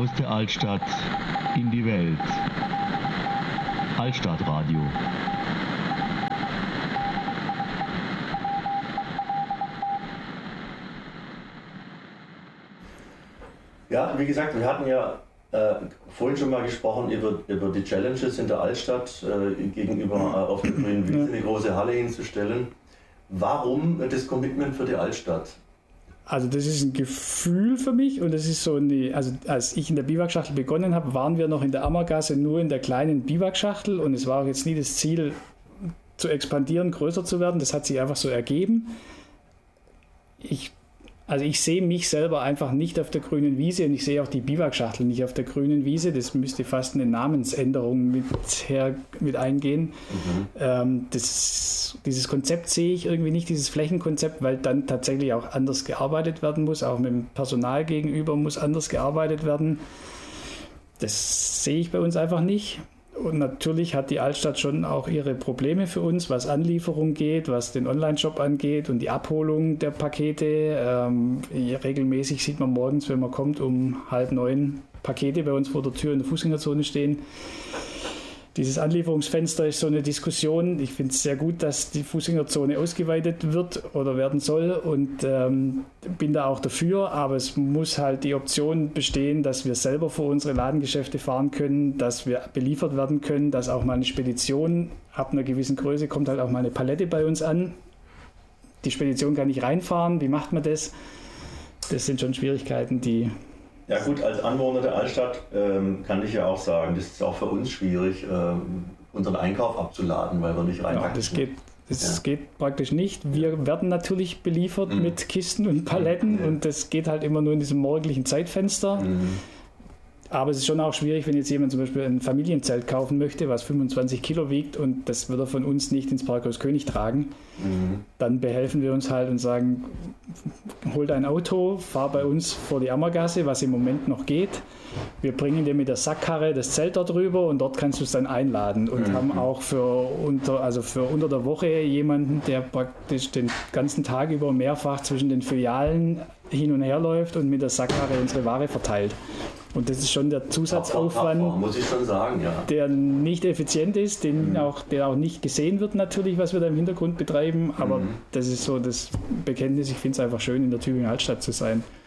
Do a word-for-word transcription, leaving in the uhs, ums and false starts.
Aus der Altstadt in die Welt. Altstadtradio. Ja, wie gesagt, wir hatten ja äh, vorhin schon mal gesprochen über, über die Challenges in der Altstadt, äh, gegenüber äh, auf der grünen Wiese eine große Halle hinzustellen. Warum das Commitment für die Altstadt? Also das ist ein Gefühl für mich und das ist so eine, also als ich in der Biwakschachtel begonnen habe, waren wir noch in der Ammergasse nur in der kleinen Biwakschachtel und es war auch jetzt nie das Ziel zu expandieren, größer zu werden, das hat sich einfach so ergeben. Ich Also ich sehe mich selber einfach nicht auf der grünen Wiese und ich sehe auch die Biwakschachtel nicht auf der grünen Wiese. Das müsste fast eine Namensänderung mit, her, mit eingehen. Mhm. Ähm, das, dieses Konzept sehe ich irgendwie nicht, dieses Flächenkonzept, weil dann tatsächlich auch anders gearbeitet werden muss. Auch mit dem Personal gegenüber muss anders gearbeitet werden. Das sehe ich bei uns einfach nicht. Und natürlich hat die Altstadt schon auch ihre Probleme für uns, was Anlieferung geht, was den Online-Shop angeht und die Abholung der Pakete. Ähm, regelmäßig sieht man morgens, wenn man kommt, um halb neun Pakete bei uns vor der Tür in der Fußgängerzone stehen. Dieses Anlieferungsfenster ist so eine Diskussion. Ich finde es sehr gut, dass die Fußgängerzone ausgeweitet wird oder werden soll und ähm, bin da auch dafür. Aber es muss halt die Option bestehen, dass wir selber vor unsere Ladengeschäfte fahren können, dass wir beliefert werden können, dass auch mal eine Spedition ab einer gewissen Größe kommt halt auch mal eine Palette bei uns an. Die Spedition kann nicht reinfahren. Wie macht man das? Das sind schon Schwierigkeiten, die... Ja gut, als Anwohner der Altstadt ähm, kann ich ja auch sagen, das ist auch für uns schwierig, ähm, unseren Einkauf abzuladen, weil wir nicht reinpacken. Ja, das geht, das ja. geht praktisch nicht. Wir werden natürlich beliefert mhm. mit Kisten und Paletten mhm. und das geht halt immer nur in diesem morgendlichen Zeitfenster. Mhm. Aber es ist schon auch schwierig, wenn jetzt jemand zum Beispiel ein Familienzelt kaufen möchte, was fünfundzwanzig Kilo wiegt und das wird er von uns nicht ins Parkhaus König tragen. Mhm. Dann behelfen wir uns halt und sagen, hol dein Auto, fahr bei uns vor die Ammergasse, was im Moment noch geht. Wir bringen dir mit der Sackkarre das Zelt dort rüber und dort kannst du es dann einladen. Und mhm. haben auch für unter, also für unter der Woche jemanden, der praktisch den ganzen Tag über mehrfach zwischen den Filialen hin und her läuft und mit der Sackkarre unsere Ware verteilt. Und das ist schon der Zusatzaufwand, Tapfer, muss ich schon sagen, ja. der nicht effizient ist, den mhm. auch, der auch nicht gesehen wird natürlich, was wir da im Hintergrund betreiben. Aber mhm. das ist so das Bekenntnis, ich finde es einfach schön, in der Tübinger Altstadt zu sein.